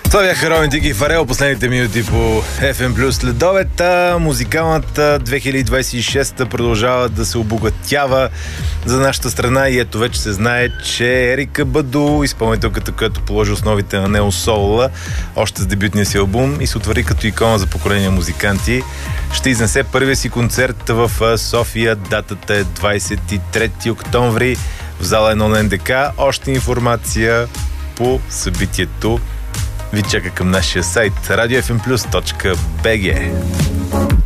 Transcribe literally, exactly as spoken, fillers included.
Това бяха Романтик и Фарел, последните минути по Еф Ем Плюс следобед. Музикалната две хиляди двадесет и шеста продължава да се обогатява за нашата страна и ето вече се знае, че Ерика Баду, изпълнителката, която положи основите на Нео Соула, още с дебютния си албум и се утвърди като икона за поколение музиканти, ще изнесе първия си концерт в София. Датата е двадесет и трети октомври в зала едно на Ен Де Ка. Още информация по събитието ви чака към нашия сайт радио еф ем плюс точка би джи.